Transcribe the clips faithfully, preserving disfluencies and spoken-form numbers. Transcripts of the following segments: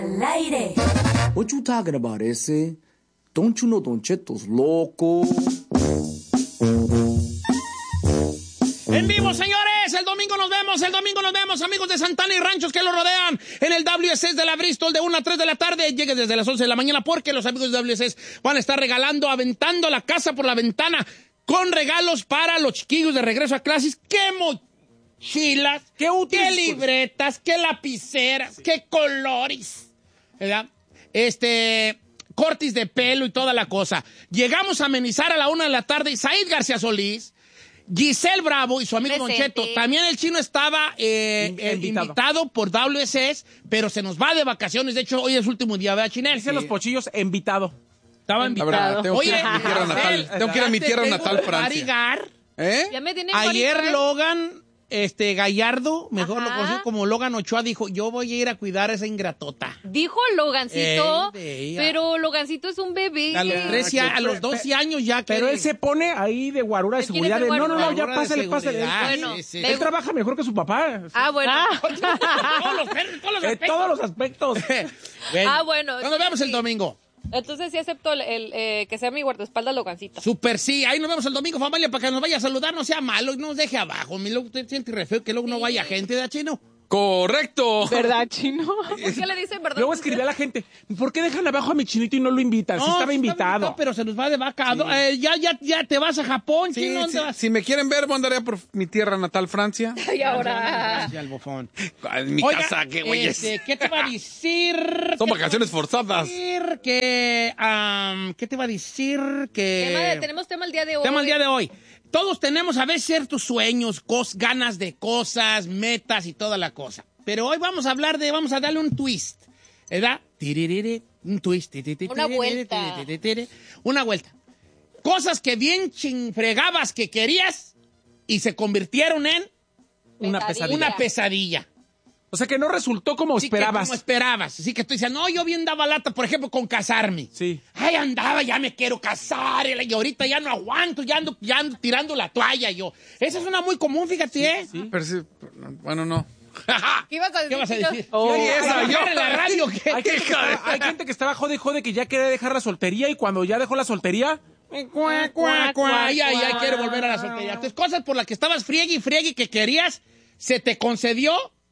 Al aire. What you talking about, ese? Don't you know Don Cheto's loco? En vivo, señores, el domingo nos vemos, el domingo nos vemos, amigos de Santana y ranchos que lo rodean, en el W S S de la Bristol de una a tres de la tarde. Llegue desde las once de la mañana porque los amigos de W S S van a estar regalando, aventando la casa por la ventana con regalos para los chiquillos de regreso a clases. ¡Qué mochilas! ¡Qué útiles! ¡Qué libretas! ¡Qué lapiceras! ¡Qué colores! ¿Verdad? Este... cortes de pelo y toda la cosa. Llegamos a amenizar a la una de la tarde. Said García Solís, Giselle Bravo y su amigo Don Cheto. También el chino estaba eh, In, invitado. invitado por W S S, pero se nos va de vacaciones. De hecho, hoy es su último día, ¿verdad, Chinel? Dice sí. Los pochillos, invitado. Estaba invitado. Verdad, tengo, Oye, que ir a mi tierra natal. Tengo que ir a mi tierra natal, Francia. ¿Eh? Ya me tienen Ayer marido, ¿eh? Logan... Este, Gallardo, mejor Ajá. lo conocido como Logan Ochoa, dijo, yo voy a ir a cuidar a esa ingratota. Dijo Logancito, Ey, pero Logancito es un bebé. A los trece, a los doce años ya que... Pero él se pone ahí de guarura de ¿Él quiere seguridad. ser De, no, no, no, guarura ya de pásale, pásale. seguridad? Bueno, Sí, sí. de- Él trabaja mejor que su papá. Ah, bueno. todos los, todos los En aspectos. todos los aspectos. Bueno, Ah, bueno, Nos sí, vemos el sí. domingo. Entonces sí acepto el, el, eh, que sea mi guardaespaldas Logancito. Super sí, ahí nos vemos el domingo, familia, para que nos vaya a saludar, no sea malo y no nos deje abajo. Mi luego usted siente re feo que luego no vaya gente de chino. Correcto. ¿Verdad, chino? ¿Por qué le dicen verdad? Luego escribí a la gente, ¿por qué dejan abajo a mi chinito y no lo invitan? Si estaba sí invitado. pero se nos va de vaca. Eh, ya, ya, ya te vas a Japón, Sí, chino, ¿dónde sí, vas? si me quieren ver, mandaré por mi tierra natal, Francia. Y ahora... Gracias, al bofón. En mi Oiga, casa, qué güeyes. este, ¿qué te va a decir? Son ¿Qué vacaciones te va a forzadas. decir? Que, um, ¿qué te va a decir? Que... Tema de- tenemos tema el día de hoy. Tema el día de hoy. Todos tenemos a veces ciertos sueños, cos, ganas de cosas, metas y toda la cosa. Pero hoy vamos a hablar de, vamos a darle un twist, ¿verdad? Tiririri, un twist. Tiririri, Una vuelta. tiririri, Una vuelta. Cosas que bien chinfregabas que querías y se convirtieron en Una Pesadilla. pesadilla. una pesadilla. O sea que no resultó como Así que esperabas. como esperabas. Así que tú dices, no, yo bien daba lata, por ejemplo, con casarme. Sí. Ay, andaba, ya me quiero casar, y ahorita ya no aguanto, ya ando, ya ando tirando la toalla yo. Esa es una muy común, fíjate, ¿eh? Pero sí, bueno, no. ¿Qué ibas a decir? ¿Qué vas a Chino? decir? Oh. Sí, Sí, esa, esa, yo en la radio, ¿qué? Hay gente, que estaba, hay gente que estaba jode, jode, que ya quería dejar la soltería y cuando ya dejó la soltería, Cuá, cuá, cuá, ya, ya quiero volver a la soltería. Entonces, cosas por las que estabas friegue y friegue que querías, se te concedió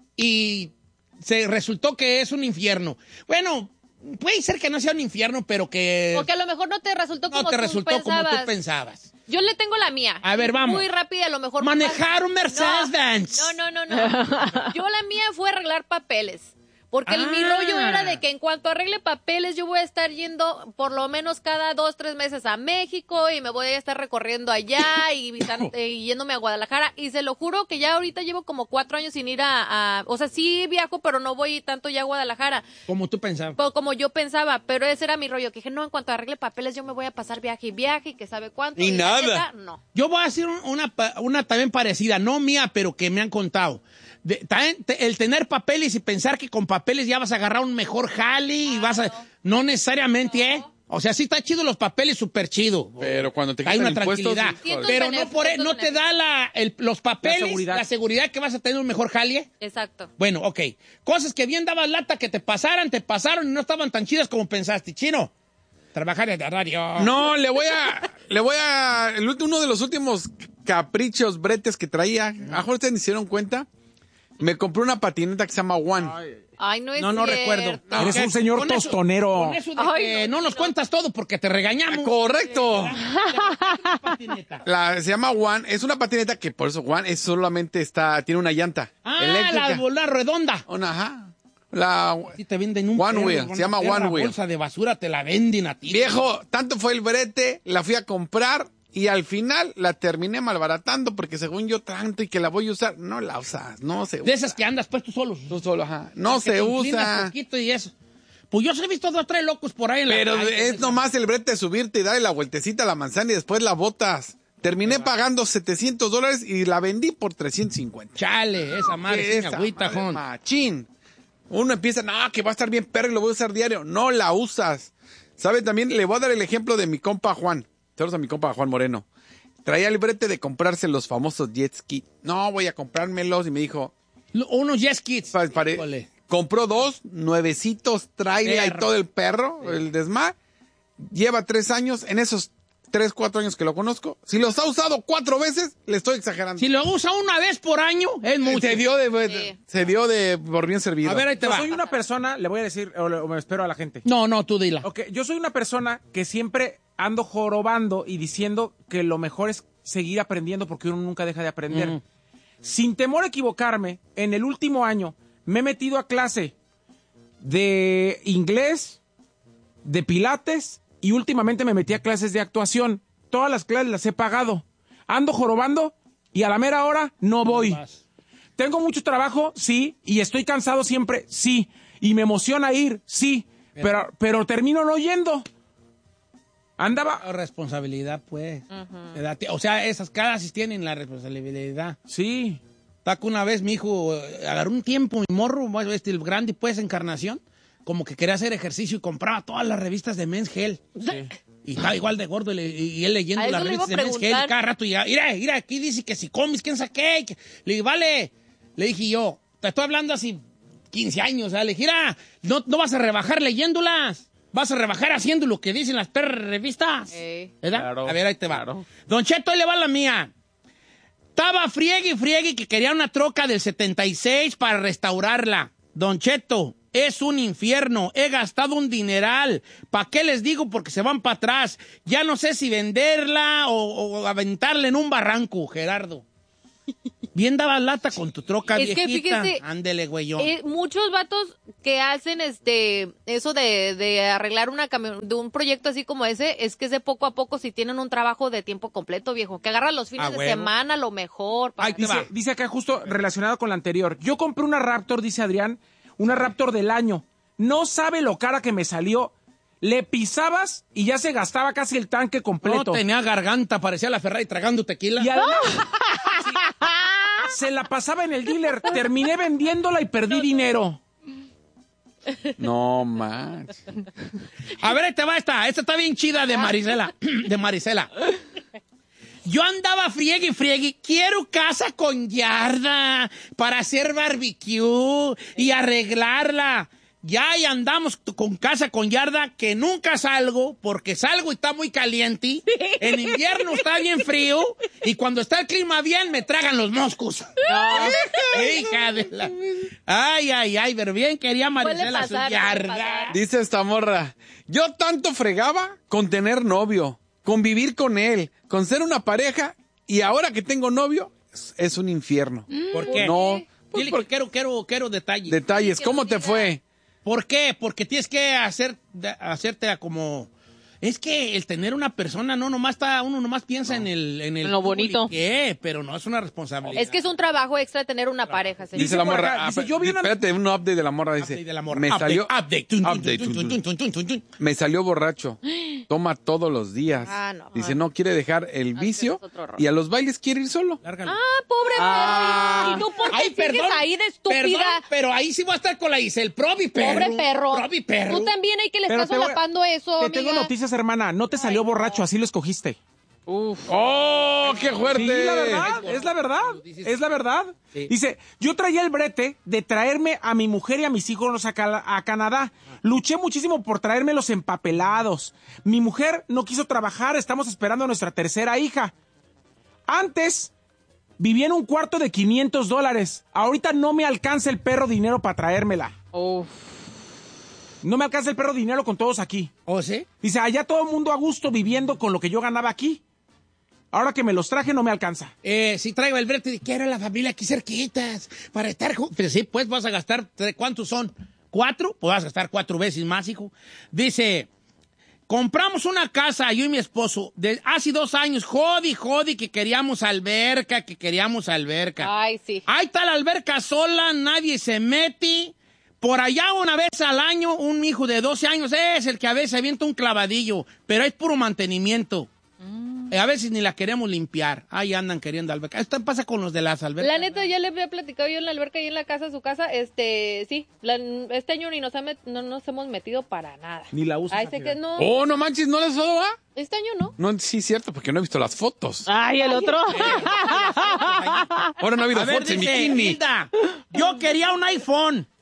y se resultó que es un infierno. Bueno, puede ser que no sea un infierno, pero que Porque a lo mejor no te resultó como no te tú resultó pensabas. como tú pensabas. Yo le tengo la mía. A ver, vamos. Muy rápida, a lo mejor. Manejar un Mercedes-Benz. No, no, no, no, no. Yo la mía fue arreglar papeles. Porque el- mi Ah. rollo era de que en cuanto arregle papeles, yo voy a estar yendo por lo menos cada dos, tres meses a México y me voy a estar recorriendo allá y, visan- eh, y yéndome a Guadalajara. Y se lo juro que ya ahorita llevo como cuatro años sin ir a, a- O sea, sí viajo, pero no voy tanto ya a Guadalajara. Como tú pensabas. po- Como yo pensaba, pero ese era mi rollo. Que dije, no, en cuanto arregle papeles, yo me voy a pasar viaje y viaje y que sabe cuánto. Y la nada. neta, no. Yo voy a decir un- una, pa- una también parecida, no mía, pero que me han contado. De- también te- el tener papeles y pensar que con papeles ya vas a agarrar un mejor jale y vas a... No necesariamente, ¿eh? O sea, sí está chido los papeles, súper chido. Pero cuando te Hay quitan una impuestos, tranquilidad. hijo de- Pero no, beneficios, por, e- ciertos no te da la, el- los papeles, la seguridad. seguridad. que vas a tener un mejor jale. Exacto. Bueno, ok. Cosas que bien dabas lata que te pasaran, te pasaron y no estaban tan chidas como pensaste. Chino, trabajar en la radio. No, le voy a, le voy a, el ulti- uno de los últimos caprichos, bretes que traía, a lo mejor ustedes ni se dieron cuenta, me compré una patineta que se llama One. Ay, no es No, no cierto. recuerdo. No, Eres ¿qué? un señor Con eso- tostonero. Con eso de Ay, que no, no, nos no. cuentas todo porque te regañamos. Correcto. Patineta. La, se llama One, es una patineta que por eso One es solamente está, tiene una llanta Ah, eléctrica. la bola redonda. Una, ajá. La, Sí te venden un One perro, wheel, una se llama perra One wheel. bolsa de basura te la venden a ti. Viejo, tanto fue el brete, la fui a comprar y al final la terminé malbaratando porque según yo tanto y que la voy a usar, no la usas, no se usa. De esas que andas pues tú solo. Tú solo, ajá. No Que se te inclinas usa. poquito y eso. Pues yo sí he visto dos o tres locos por ahí en Pero la calle. es nomás el brete de subirte y darle la vueltecita a la manzana y después la botas. Terminé pagando setecientos dólares y la vendí por trescientos cincuenta. Chale, esa madre sin Esa agüita, madre, jón. machín. Uno empieza, no, que va a estar bien perro y lo voy a usar diario. No la usas. ¿Sabe? También le voy a dar el ejemplo de mi compa Juan. Saludos a mi compa Juan Moreno. Traía el brete de comprarse los famosos jet ski. No, voy a comprármelos. Y me dijo, Lo- Unos jet skis. pa- pare- Híjole. Compró dos, nuevecitos, trailer y Perro. todo el perro, sí. el desmar. Lleva tres años, en esos tres, cuatro años que lo conozco. Si los ha usado cuatro veces, le estoy exagerando. Si lo usa una vez por año, es mucho. Se dio de, Sí. se dio de por bien servido. A ver, ahí te Yo va. soy una persona, le voy a decir, o, le- o me espero a la gente. No, no, tú dila. Ok, yo soy una persona que siempre ando jorobando y diciendo que lo mejor es seguir aprendiendo porque uno nunca deja de aprender. Ujú. Sin temor a equivocarme, en el último año me he metido a clase de inglés, de pilates y últimamente me metí a clases de actuación. Todas las clases las he pagado. Ando jorobando y a la mera hora no voy. Vas. Tengo mucho trabajo, sí, y estoy cansado siempre, sí, y me emociona ir, sí, pero, pero termino no yendo. Andaba, Responsabilidad, pues. ¿Verdad? O sea, esas casas tienen la responsabilidad. sí, Taco una vez mi hijo eh, agarró un tiempo, mi morro, bueno, este, el grande, pues, Encarnación, como que quería hacer ejercicio y compraba todas las revistas de Men's Health. Y estaba igual de gordo y, le- y él leyendo A eso las le iba revistas a de Men's Health preguntar. y cada rato ya, mira, mira, aquí dice que si comes, ¿quién saqué? Le dije, vale, le dije yo, te estoy hablando así quince años, ¿sabes? Le dije, mira, no, no vas a rebajar leyéndolas, vas a rebajar haciendo lo que dicen las perras revistas. Ey. ¿Verdad? Claro, A ver, ahí te va. claro. Don Cheto, ahí le va la mía. Estaba friegue y friegue que quería una troca del setenta y seis para restaurarla. Don Cheto, es un infierno. He gastado un dineral. ¿Para qué les digo? Porque se van para atrás. Ya no sé si venderla o, o aventarla en un barranco, Gerardo. Bien daba lata con tu troca Es que viejita. fíjese, Ándele, güeyón. Eh, muchos vatos que hacen este eso de, de arreglar una camion de un proyecto así como ese, es que es de poco a poco si tienen un trabajo de tiempo completo, viejo, que agarran los fines A de huevo. semana a lo mejor. para- Ay, te va. dice, dice acá justo relacionado con la anterior. Yo compré una Raptor, dice Adrián, una Raptor del año. No sabe lo cara que me salió. Le pisabas y ya se gastaba casi el tanque No completo. tenía garganta, parecía la Ferrari tragando tequila. Y además, sí, se la pasaba en el dealer. Terminé vendiéndola y perdí dinero. No manches. A ver, ahí te va esta. Esta está bien chida de Marisela. De Marisela. Yo andaba friegue y friegue. Quiero casa con yarda para hacer barbecue y arreglarla. Ya y andamos t- con casa con yarda que nunca salgo porque salgo y está muy caliente. En invierno está bien frío y cuando está el clima bien me tragan los moscos. Hija de la... Ay, ay, ay, pero bien quería Marisela su pasar, puede yarda. pasar. Dice esta morra, yo tanto fregaba con tener novio, con vivir con él, con ser una pareja, y ahora que tengo novio, es, es un infierno. ¿Por qué? No, pues Dile por que quiero, quiero, quiero detalles. detalles, que ¿cómo nos te diga. fue? ¿Por qué? Porque tienes que hacer, de- hacerte a como... Es que el tener una persona, no, nomás está, uno nomás piensa en el... En, el En lo bonito. ¿Qué? Pero no es una responsabilidad. Es que es un trabajo extra tener una pareja, señor. Dice la por morra, acá, ah, dice, pe- yo vi una- espérate, un update de la morra, dice, Update de la morra. me Update, salió, update. Tun, tun, update, tun, tun, tun, tun. tun, tun, tun. me salió borracho, toma todos los días, Ah, no. dice, no quiere dejar el Ah, vicio, ese es otro error. y a los bailes quiere ir solo. Lárgalo. Ah, pobre Ah. perro. ¿Y tú por qué Ay, sigues perdón, ahí de estúpida? Perdón, pero ahí sí voy a estar con la Isel. Probi perro. Pobre perro. Probi perro. Tú también hay que le Pero estás te voy a- solapando eso, Te tengo amiga. noticias, hermana. No te salió borracho, así lo escogiste. ¡Oh, qué fuerte! Sí, la verdad, es la verdad, es la verdad. Sí. Dice, yo traía el brete de traerme a mi mujer y a mis hijos a, Cala- a Canadá. Luché muchísimo por traérmelos empapelados. Mi mujer no quiso trabajar, estamos esperando a nuestra tercera hija. Antes vivía en un cuarto de quinientos dólares. Ahorita no me alcanza el perro dinero para traérmela. Uf. No me alcanza el perro dinero con todos aquí. ¿O sí? Dice, allá todo el mundo a gusto viviendo con lo que yo ganaba aquí. Ahora que me los traje no me alcanza. Eh, si traigo el brete de quiero a la familia aquí cerquitas para estar juntos. Pero sí, pues vas a gastar, tre- ¿cuántos son? ¿Cuatro? Pues vas a gastar cuatro veces más, hijo. Dice, compramos una casa, yo y mi esposo, de hace dos años, jodi, jodi, que queríamos alberca, que queríamos alberca. Ay, sí. Ahí está la alberca sola, nadie se mete. Por allá una vez al año, un hijo de doce años es el que a veces avienta un clavadillo, pero es puro mantenimiento. Eh, A veces ni la queremos limpiar. Ahí andan queriendo alberca. Esto pasa con los de las albercas. La neta, ya le había platicado yo en la alberca y en la casa, su casa, este, sí, la- este año ni nos, ha met- no nos hemos metido para nada. Ni la usas, Ay, sé amiga. que no, ¡Oh, no manches, no les solo va! este año no. No, sí, cierto, porque no he visto las fotos. Ay, el otro. Ahora no ha habido A ver, fotos en dice, bikini. Hilda, yo quería un iPhone.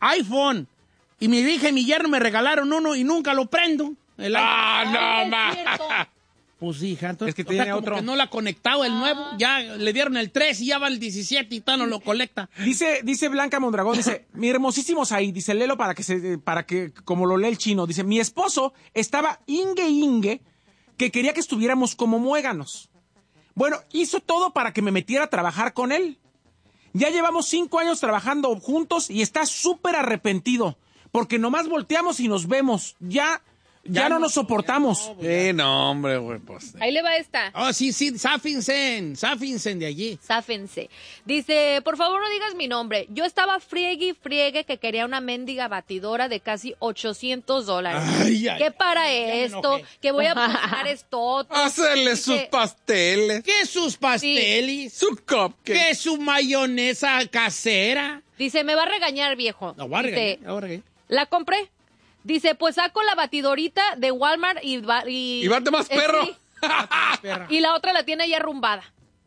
iPhone. Y mi hija y mi yerno me regalaron uno y nunca lo prendo. El Ah, iPhone. no, Es ma. cierto. Pues hija, entonces Es que o sea, tiene como otro. que no lo ha conectado el nuevo. Ya le dieron el tres y ya va el diecisiete y todavía no lo colecta. Dice, dice Blanca Mondragón, dice, mi hermosísimo Said, dice, léelo para que se, para que, como lo lee el chino, dice, mi esposo estaba ingue ingue que quería que estuviéramos como muéganos. Bueno, hizo todo para que me metiera a trabajar con él. Ya llevamos cinco años trabajando juntos y está súper arrepentido, porque nomás volteamos y nos vemos. Ya, ya, Ya no, no, nos soportamos. Sí, no, hombre, güey, pues. Ahí le va esta. Oh, sí, sí, záfinse, záfinse de allí. Záfense. Dice, por favor no digas mi nombre. Yo estaba friegue y friegue que quería una mendiga batidora de casi ochocientos dólares. Ay, ay, ¿Qué para ya me esto? enojé. Que voy a cocinar esto. otro. Hacerle Dice, sus pasteles, ¿Qué sus pasteles? su cupcake. ¿Qué su mayonesa casera? Dice, me va a regañar, viejo. No, voy a Dice, regañar, voy a regañar. la compré. Dice, pues saco la batidorita de Walmart y... va- Y, Y bate más eh, perro. sí. Y la otra la tiene ya arrumbada.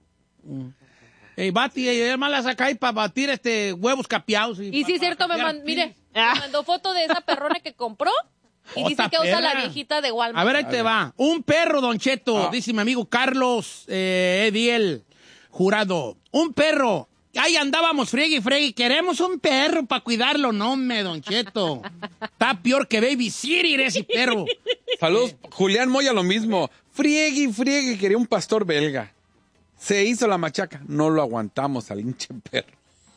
Ey, Bati, ella más la saca ahí para batir este huevos capeados. Y, Y pa- sí, pa cierto, me capear man- mire, piña. me mandó foto de esa perrona que compró y Jota dice que usa la perra. viejita de Walmart. A ver, ahí te va. Un perro, Don Cheto, Ah. dice mi amigo Carlos eh, Ediel, jurado. Un perro. Ahí andábamos friegue y friegue. Queremos un perro para cuidarlo. No, me, Don Cheto. Está peor que Baby Siri ese perro. Saludos, Julián Moya, lo mismo. Friegue y friegue, quería un pastor belga. Se hizo la machaca. No lo aguantamos al hinche perro.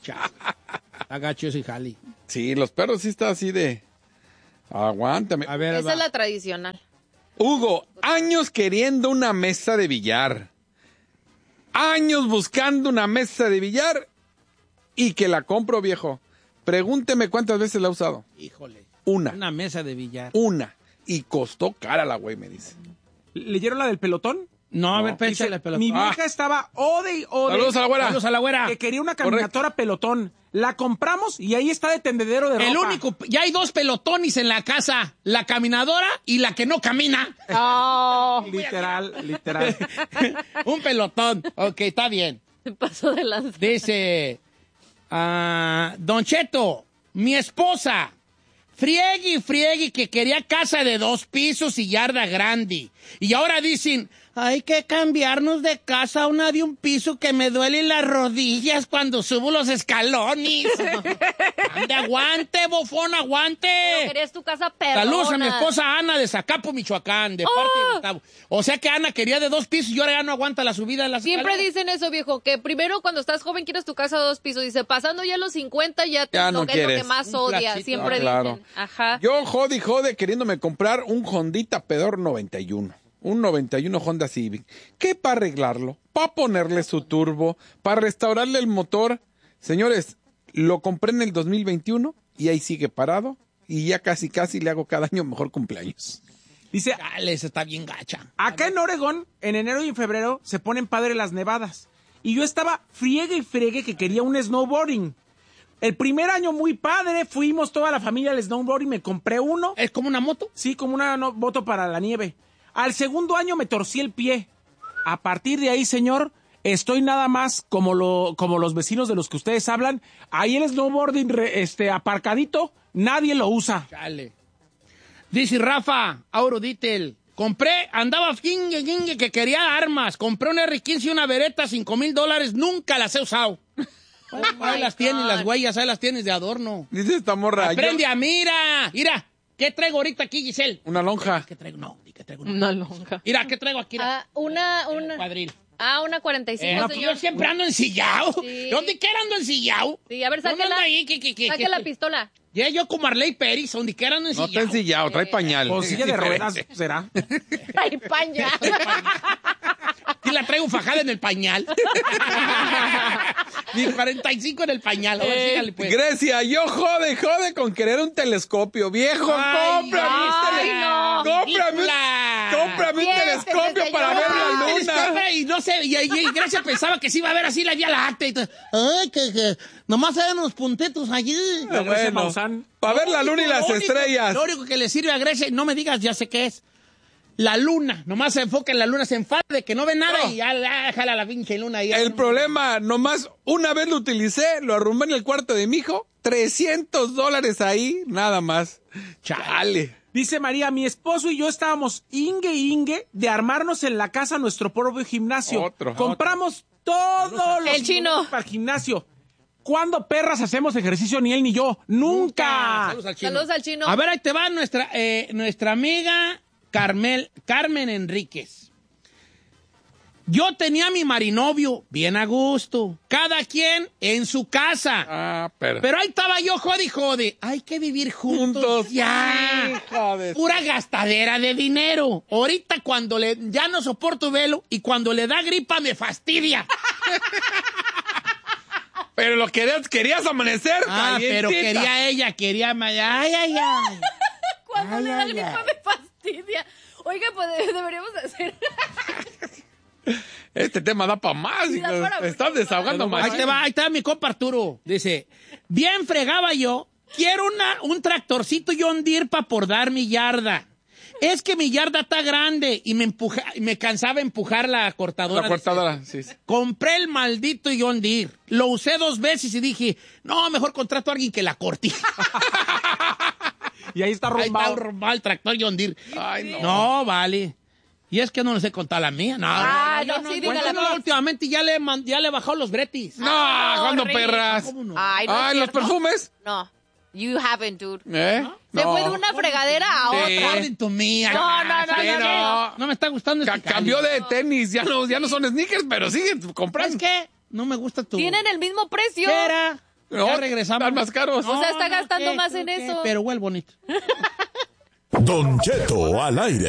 Agacho ese jali. Sí, los perros sí está así de... Aguántame. A ver, ahí Esa va. es la tradicional. Hugo, años queriendo una mesa de billar. Años buscando una mesa de billar y que la compro, viejo. Pregúnteme cuántas veces la he usado. Híjole. Una. Una mesa de billar. Una. Y costó cara la güey, me dice. ¿Leyeron la del pelotón? No, a ver, Dice, péchale, pelotón. mi Ah, vieja estaba ode y ode. Saludos a la güera. saludos a la güera. Que quería una caminatora pelotón. La compramos y ahí está de tendedero de ropa. El único, ya hay dos pelotones en la casa, la caminadora y la que no camina. Literal, literal. Un pelotón. Ok, está bien. Se pasó de lanza. Dice, ah, Don Cheto, mi esposa, friegue y friegue que quería casa de dos pisos y yarda grande. Y ahora dicen, hay que cambiarnos de casa a una de un piso que me duelen las rodillas cuando subo los escalones. Ande, aguante, bofón, aguante. Querías tu casa perrona. Saludos a mi esposa Ana de Zacapo, Michoacán, de parte de Gustavo. O sea que Ana quería de dos pisos y ahora ya no aguanta la subida de las Siempre escaleras. dicen eso, viejo, que primero cuando estás joven quieres tu casa de dos pisos. Dice, pasando ya los cincuenta ya, te Ya no lo, es lo que quieres. más Un odias. placito. Siempre Ah, claro. dicen. Ajá. Yo jode y jode queriéndome comprar un Hondita Pedor noventa y uno. Un noventa y uno Honda Civic. ¿Qué para arreglarlo? ¿Para ponerle su turbo? ¿Para restaurarle el motor? Señores, lo compré en el dos mil veintiuno y ahí sigue parado. Y ya casi, casi le hago cada año mejor cumpleaños. Dice, Dale, esa está bien gacha. acá en Oregón, en enero y en febrero, se ponen padre las nevadas. Y yo estaba friegue y friegue que quería un snowboarding. El primer año muy padre, fuimos toda la familia al snowboarding, me compré uno. ¿Es como una moto? Sí, como una no- moto para la nieve. Al segundo año me torcí el pie. A partir de ahí, señor, estoy nada más como, lo, como los vecinos de los que ustedes hablan. Ahí el snowboarding re- este, aparcadito, nadie lo usa. Dale. Dice Rafa, Auro Dittel. Compré, andaba fingue, fingue, que quería armas. Compré una erre quince y una Beretta, cinco mil dólares. Nunca las he usado. Ahí las tienes, las huellas, ahí las tienes de adorno. Dice esta morra. Aprende yo- a mira. Mira, ¿qué traigo ahorita aquí, Giselle? Una lonja. ¿Qué traigo? No, ¿qué traigo? No. Una lonja. Mira, ¿qué traigo aquí? Mira. Ah, una, una. Cuadril. Ah, una cuarenta y Eh, cinco, no, pues señor. yo siempre ando ensillado. Sí. ¿Dónde quiera ando ensillado? Sí, a ver, ¿Dónde sáquela. ando ahí? ¿Qué, qué, qué, Saque qué? la pistola. Ya yo como Marley Pérez, donde quiera ando No está ensillado. ensillado, trae pañal. Con silla de Es ruedas, diferente. será. Ay, paña. Aquí la traigo fajada en el pañal. Mi cuarenta y cinco en el pañal. A ver, Eh, sígale, pues. Grecia, yo jode, jode con querer un telescopio. Viejo, Ay, cómprame un ay, tele- no. Cómprame, un- Ridícula. cómprame un Siéntese, telescopio para señor. ver la Ay, luna. hombre, y no sé, y, y- y Grecia pensaba que sí iba a ver así la Vía Láctea. Y todo. Ay, que, que nomás hay unos puntitos allí. Ah, Grecia bueno, Maussan. para ver la luna y las Lo único- estrellas. Lo único que le sirve a Grecia, no me digas, ya sé qué es. la luna. Nomás se enfoca en la luna, se enfada de que no ve nada No. y ya ya, jala la pinche luna. Y ya El no- problema, nomás una vez lo utilicé, lo arrumbé en el cuarto de mi hijo, trescientos dólares ahí, nada más. Chale. Dice María, mi esposo y yo estábamos ingue ingue de armarnos en la casa nuestro propio gimnasio. Otro. Compramos todos los El chino. implementos para el gimnasio. ¿Cuándo perras hacemos ejercicio ni él ni yo? Nunca. Saludos al chino. Saludos al chino. A ver, ahí te va nuestra, eh, nuestra amiga Carmel, Carmen Enríquez. Yo tenía mi marinovio bien a gusto, cada quien en su casa. Ah, pero... Pero ahí estaba yo, jode y jode. Hay que vivir juntos, Juntos. ya. Hijo de- Pura gastadera de dinero. Ahorita cuando le ya no soporto velo y cuando le da gripa me fastidia. Pero lo querías, querías amanecer. Ah, pero calientita. quería ella, quería... ma- Ay, ay, ay. Cuando Ay, le da ay, gripa ay. me fastidia. Oiga, pues deberíamos hacer... Este tema da para más. Sí, da hijo. para mucho Estás desahogando más. más. Ahí te va, ahí está mi compa Arturo. Dice, bien fregaba yo, quiero una, un tractorcito John Deere para podar mi yarda. Es que mi yarda está grande y me empuja, me cansaba empujar la cortadora. La cortadora, sí, sí. Compré el maldito John Deere. Lo usé dos veces y dije, no, mejor contrato a alguien que la corte. Y ahí está Ahí está rumbado. rumbado el tractor John Deere. Ay, no. No, vale. Y es que no les he contado la mía. No, Ah, no, no, no, sí, no, dígala, no, pues. últimamente ya le, he man- ya le he bajado los bretis. No, Ah, cuando horrible. perras. ¿Cómo no? Ay, no es Ay, los cierto. perfumes. No, you haven't, dude. ¿Eh? Se No. fue de una fregadera a Sí. otra. According to me. No, no, no, ¿sabes no, qué? no. No me está gustando Ca- este cambió cambio. de tenis, ya no, ya no son sneakers, pero siguen comprando. ¿Sabes qué? No me gusta tu... Tienen el mismo precio. Espera. No, Ya regresamos. están más caros. O sea, está gastando ¿qué? más en ¿Qué? eso. Pero huele bonito. Don Cheto al aire.